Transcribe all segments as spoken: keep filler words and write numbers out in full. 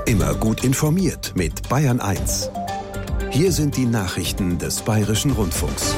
Immer gut informiert mit Bayern eins. Hier sind die Nachrichten des Bayerischen Rundfunks.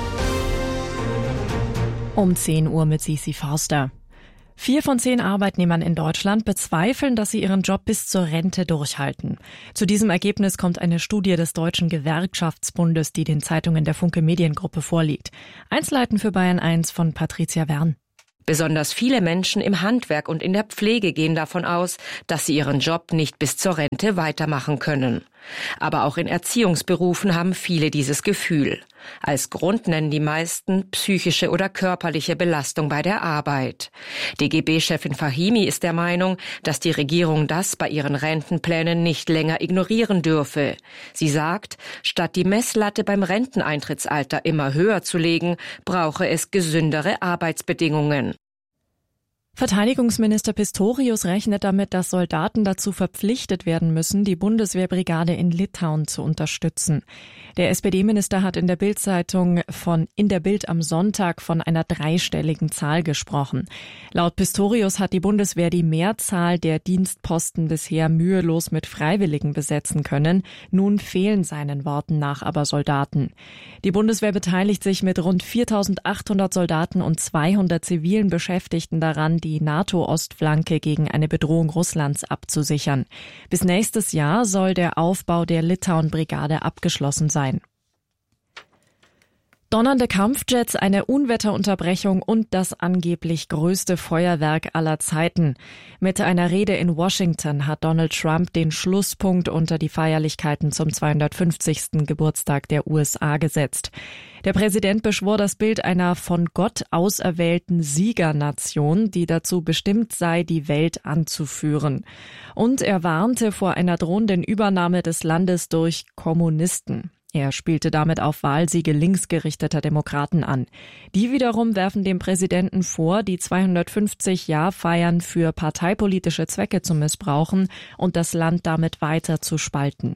Um zehn Uhr mit Sisi Forster. Vier von zehn Arbeitnehmern in Deutschland bezweifeln, dass sie ihren Job bis zur Rente durchhalten. Zu diesem Ergebnis kommt eine Studie des Deutschen Gewerkschaftsbundes, die den Zeitungen der Funke Mediengruppe vorliegt. Einzelheiten für Bayern eins von Patricia Wern. Besonders viele Menschen im Handwerk und in der Pflege gehen davon aus, dass sie ihren Job nicht bis zur Rente weitermachen können. Aber auch in Erziehungsberufen haben viele dieses Gefühl. Als Grund nennen die meisten psychische oder körperliche Belastung bei der Arbeit. D G B-Chefin Fahimi ist der Meinung, dass die Regierung das bei ihren Rentenplänen nicht länger ignorieren dürfe. Sie sagt, statt die Messlatte beim Renteneintrittsalter immer höher zu legen, brauche es gesündere Arbeitsbedingungen. Verteidigungsminister Pistorius rechnet damit, dass Soldaten dazu verpflichtet werden müssen, die Bundeswehrbrigade in Litauen zu unterstützen. Der S P D-Minister hat in der Bild-Zeitung von in der Bild am Sonntag von einer dreistelligen Zahl gesprochen. Laut Pistorius hat die Bundeswehr die Mehrzahl der Dienstposten bisher mühelos mit Freiwilligen besetzen können. Nun fehlen seinen Worten nach aber Soldaten. Die Bundeswehr beteiligt sich mit rund viertausendachthundert Soldaten und zweihundert zivilen Beschäftigten daran, die die NATO-Ostflanke gegen eine Bedrohung Russlands abzusichern. Bis nächstes Jahr soll der Aufbau der Litauen-Brigade abgeschlossen sein. Donnernde Kampfjets, eine Unwetterunterbrechung und das angeblich größte Feuerwerk aller Zeiten. Mit einer Rede in Washington hat Donald Trump den Schlusspunkt unter die Feierlichkeiten zum zweihundertfünfzigsten Geburtstag der U S A gesetzt. Der Präsident beschwor das Bild einer von Gott auserwählten Siegernation, die dazu bestimmt sei, die Welt anzuführen. Und er warnte vor einer drohenden Übernahme des Landes durch Kommunisten. Er spielte damit auf Wahlsiege linksgerichteter Demokraten an. Die wiederum werfen dem Präsidenten vor, die zweihundertfünfzig-Jahr-Feiern für parteipolitische Zwecke zu missbrauchen und das Land damit weiter zu spalten.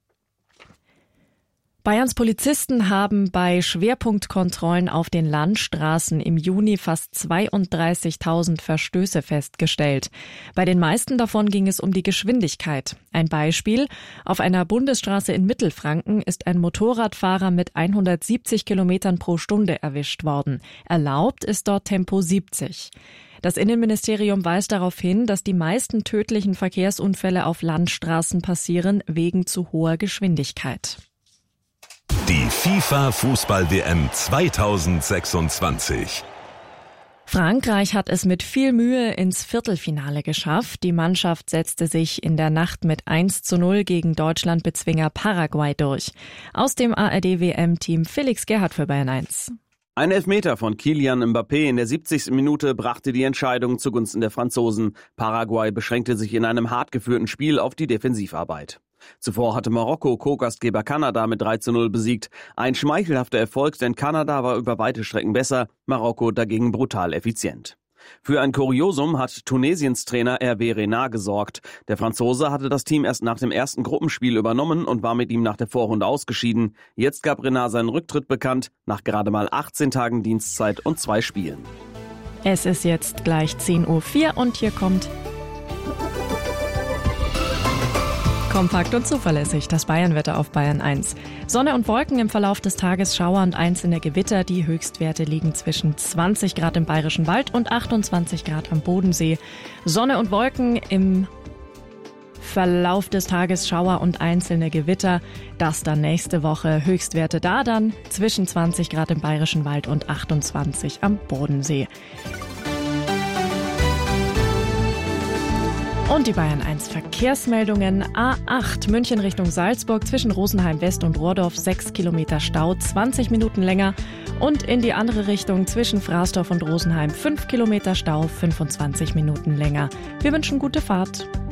Bayerns Polizisten haben bei Schwerpunktkontrollen auf den Landstraßen im Juni fast zweiunddreißigtausend Verstöße festgestellt. Bei den meisten davon ging es um die Geschwindigkeit. Ein Beispiel: Auf einer Bundesstraße in Mittelfranken ist ein Motorradfahrer mit hundertsiebzig Kilometern pro Stunde erwischt worden. Erlaubt ist dort Tempo siebzig. Das Innenministerium weist darauf hin, dass die meisten tödlichen Verkehrsunfälle auf Landstraßen passieren wegen zu hoher Geschwindigkeit. Die FIFA-Fußball-W M zweitausendsechsundzwanzig. Frankreich hat es mit viel Mühe ins Viertelfinale geschafft. Die Mannschaft setzte sich in der Nacht mit eins zu null gegen Deutschlandbezwinger Paraguay durch. Aus dem A R D-W M-Team Felix Gerhardt für Bayern eins. Ein Elfmeter von Kylian Mbappé in der siebzigsten Minute brachte die Entscheidung zugunsten der Franzosen. Paraguay beschränkte sich in einem hart geführten Spiel auf die Defensivarbeit. Zuvor hatte Marokko Co-Gastgeber Kanada mit drei zu null besiegt. Ein schmeichelhafter Erfolg, denn Kanada war über weite Strecken besser, Marokko dagegen brutal effizient. Für ein Kuriosum hat Tunesiens Trainer Hervé Renard gesorgt. Der Franzose hatte das Team erst nach dem ersten Gruppenspiel übernommen und war mit ihm nach der Vorrunde ausgeschieden. Jetzt gab Renard seinen Rücktritt bekannt, nach gerade mal achtzehn Tagen Dienstzeit und zwei Spielen. Es ist jetzt gleich zehn Uhr vier und hier kommt kompakt und zuverlässig, das Bayernwetter auf Bayern eins. Sonne und Wolken im Verlauf des Tages, Schauer und einzelne Gewitter. Die Höchstwerte liegen zwischen zwanzig Grad im Bayerischen Wald und achtundzwanzig Grad am Bodensee. Sonne und Wolken im Verlauf des Tages, Schauer und einzelne Gewitter. Das dann nächste Woche. Höchstwerte da dann zwischen zwanzig Grad im Bayerischen Wald und achtundzwanzig am Bodensee. Und die Bayern eins Verkehrsmeldungen. A acht München Richtung Salzburg zwischen Rosenheim West und Rohrdorf sechs Kilometer Stau, zwanzig Minuten länger. Und in die andere Richtung zwischen Frasdorf und Rosenheim fünf Kilometer Stau, fünfundzwanzig Minuten länger. Wir wünschen gute Fahrt.